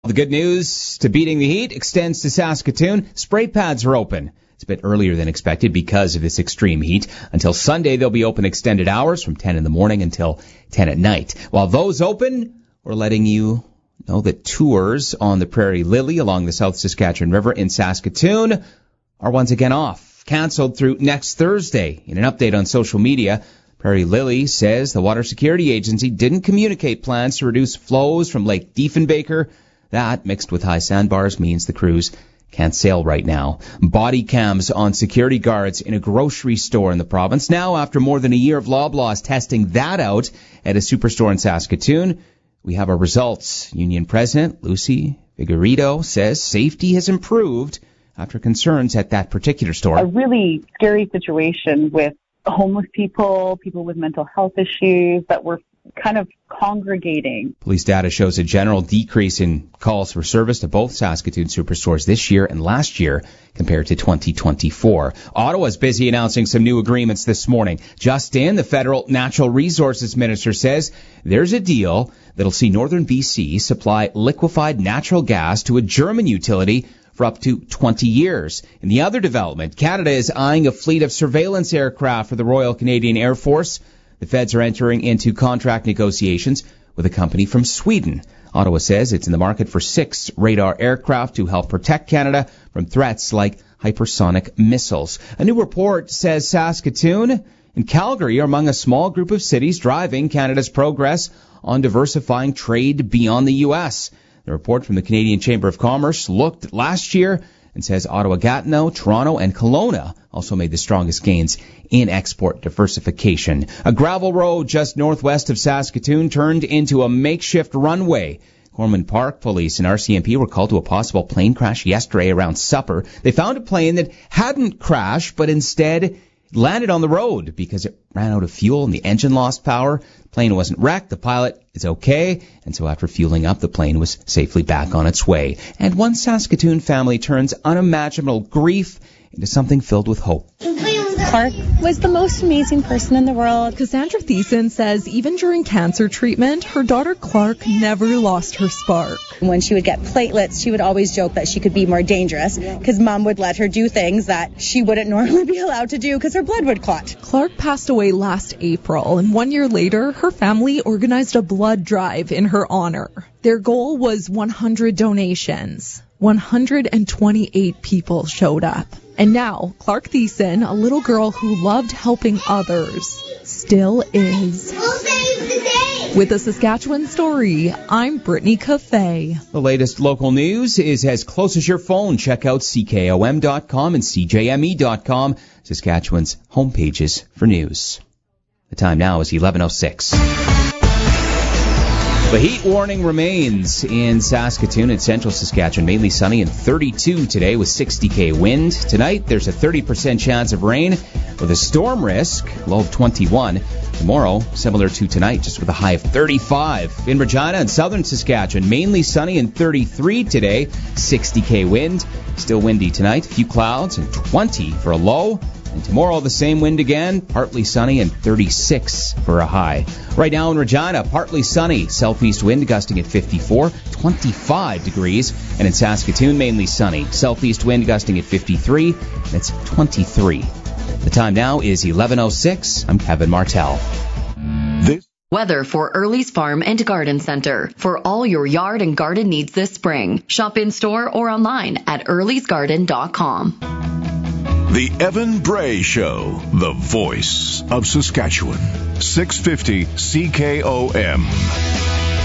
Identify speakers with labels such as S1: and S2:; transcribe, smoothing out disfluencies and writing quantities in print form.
S1: The good news to beating the heat extends to Saskatoon. Spray pads are open. It's a bit earlier than expected because of this extreme heat. Until Sunday, they'll be open extended hours from 10 in the morning until 10 at night. While those open, we're letting you know that tours on the Prairie Lily along the South Saskatchewan River in Saskatoon are once again off. Canceled through next Thursday. In an update on social media, Prairie Lily says the Water Security Agency didn't communicate plans to reduce flows from Lake Diefenbaker. That, mixed with high sandbars, means the crews can't sail right now. Body cams on security guards in a grocery store in the province. Now, after more than a year of Loblaws testing that out at a superstore in Saskatoon, we have our results. Union President Lucy Figueredo says safety has improved after concerns at that particular store.
S2: A really scary situation with homeless people with mental health issues that were kind of congregating.
S1: Police data shows a general decrease in calls for service to both Saskatoon superstores this year and last year compared to 2024. Ottawa's busy announcing some new agreements this morning. Just in, the federal natural resources minister says there's a deal that'll see Northern BC supply liquefied natural gas to a German utility for up to 20 years. In the other development, Canada is eyeing a fleet of surveillance aircraft for the Royal Canadian Air Force. The feds are entering into contract negotiations with a company from Sweden. Ottawa says it's in the market for 6 radar aircraft to help protect Canada from threats like hypersonic missiles. A new report says Saskatoon and Calgary are among a small group of cities driving Canada's progress on diversifying trade beyond the U.S. The report from the Canadian Chamber of Commerce looked last year and says Ottawa-Gatineau, Toronto, and Kelowna also made the strongest gains in export diversification. A gravel road just northwest of Saskatoon turned into a makeshift runway. Corman Park Police and RCMP were called to a possible plane crash yesterday around supper. They found a plane that hadn't crashed, but instead landed on the road because it ran out of fuel and the engine lost power. The plane wasn't wrecked. The pilot is okay. And so after fueling up, the plane was safely back on its way. And one Saskatoon family turns unimaginable grief into something filled with hope.
S3: Clark was the most amazing person in the world.
S4: Cassandra Thiessen says even during cancer treatment, her daughter Clark never lost her spark.
S3: When she would get platelets, she would always joke that she could be more dangerous because Mom would let her do things that she wouldn't normally be allowed to do because her blood would clot.
S4: Clark passed away last April, and 1 year later, her family organized a blood drive in her honor. Their goal was 100 donations. 128 people showed up. And now, Clark Thiessen, a little girl who loved helping others, still is.
S5: We'll save the day!
S4: With a Saskatchewan story, I'm Brittany Cafe.
S1: The latest local news is as close as your phone. Check out CKOM.com and CJME.com, Saskatchewan's homepages for news. The time now is 11:06. The heat warning remains in Saskatoon and central Saskatchewan, mainly sunny and 32 today with 60 wind. Tonight, there's a 30% chance of rain with a storm risk, low of 21. Tomorrow, similar to tonight, just with a high of 35. In Regina and southern Saskatchewan, mainly sunny and 33 today, 60 wind. Still windy tonight, a few clouds and 20 for a low. And tomorrow, the same wind again, partly sunny and 36 for a high. Right now in Regina, partly sunny, southeast wind gusting at 54, 25 degrees. And in Saskatoon, mainly sunny, southeast wind gusting at 53, and it's 23. The time now is 11:06. I'm Kevin Martell.
S6: Weather for Early's Farm and Garden Center. For all your yard and garden needs this spring. Shop in store or online at earlysgarden.com.
S7: The Evan Bray Show, the voice of Saskatchewan. 650 CKOM.